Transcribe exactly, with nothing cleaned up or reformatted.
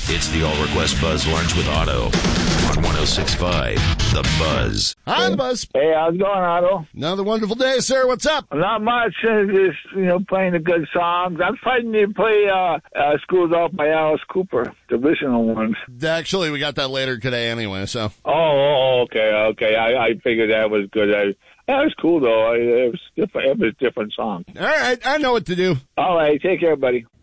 It's the All Request Buzz Lunch with Otto on one oh six point five The Buzz. Hi, The Buzz. Hey, how's it going, Otto? Another wonderful day, sir. What's up? Not much. uh, Just, you know, playing the good songs. I'm fighting to play uh, uh, Schools Off by Alice Cooper, divisional ones. Actually, we got that later today anyway, so. Oh, oh okay, okay. I, I figured that was good. I, that was cool, though. I, it, was different, it was a different song. All right, I know what to do. All right, take care, buddy.